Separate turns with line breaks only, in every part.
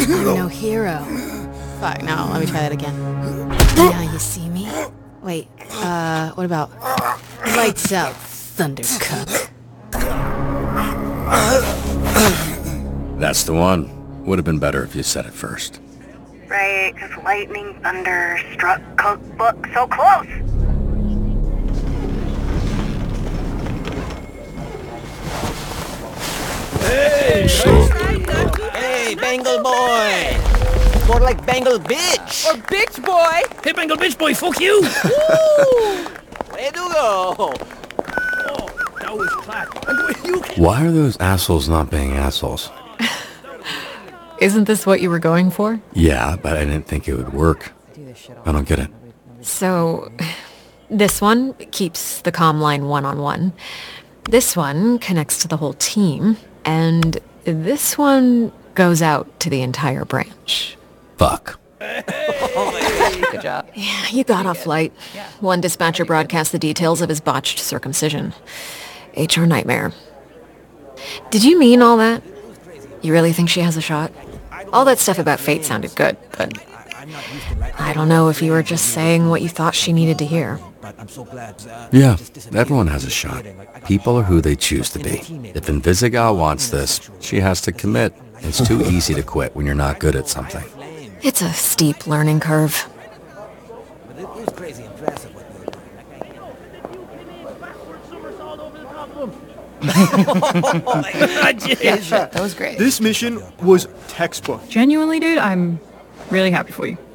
I'm no hero. Fuck, no, let me try that again. Now you see me? Wait, what about... Lights out, Thundercuck.
That's the one. Would have been better if you said it first.
Right, because lightning thunder struck cookbook so close.
Hey!
So,
Hey, Bengal boy! More like Bengal bitch!
Or bitch boy!
Hey, Bengal bitch boy, fuck you!
Woo! Way to go!
Oh, that was clap. And the way you
why are those assholes not being assholes?
Isn't this what you were going for?
Yeah, but I didn't think it would work. I don't get it.
So, this one keeps the comm line one-on-one. This one connects to the whole team. And this one goes out to the entire branch.
Fuck.
Good job. Yeah, you got off light. One dispatcher broadcast the details of his botched circumcision. HR nightmare. Did you mean all that? You really think she has a shot? All that stuff about fate sounded good, but I don't know if you were just saying what you thought she needed to hear.
Yeah, everyone has a shot. People are who they choose to be. If Invisigal wants this, she has to commit. It's too easy to quit when you're not good at something.
It's a steep learning curve.
That was great.
This mission was textbook.
Genuinely, dude, I'm really happy for you.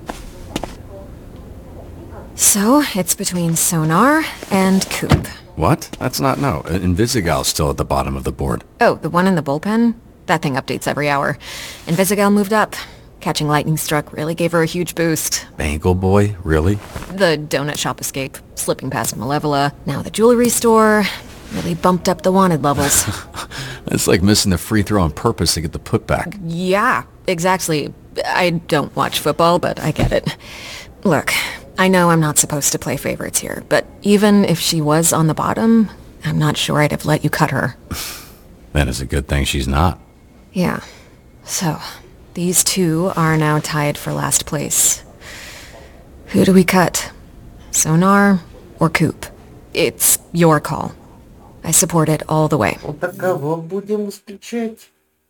So, it's between Sonar and Coop.
What? That's not no. Invisigal's still at the bottom of the board.
Oh, the one in the bullpen? That thing updates every hour. Invisigal moved up. Catching lightning struck really gave her a huge boost.
Bangle boy? Really?
The donut shop escape, slipping past Malevola, now the jewelry store, really bumped up the wanted levels.
It's like missing the free throw on purpose to get the putback.
Yeah, exactly. I don't watch football, but I get it. Look, I know I'm not supposed to play favorites here, but even if she was on the bottom, I'm not sure I'd have let you cut her.
That is a good thing she's not.
Yeah. So, these two are now tied for last place. Who do we cut? Sonar or Coop? It's your call. I support it all the way.
Вот кого будем встречать?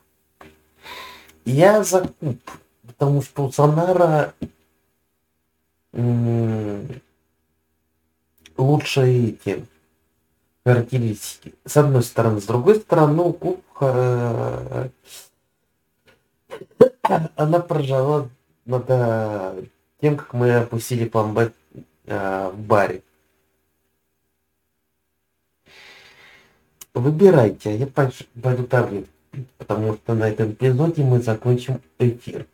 Я за Куб, потому что у Сонара лучшие эти характеристики. С одной стороны. С другой стороны, у Куб она прожала над тем, как мы опустили план в баре. Выбирайте, а я пойду таблетку, потому что на этом эпизоде мы закончим эфир.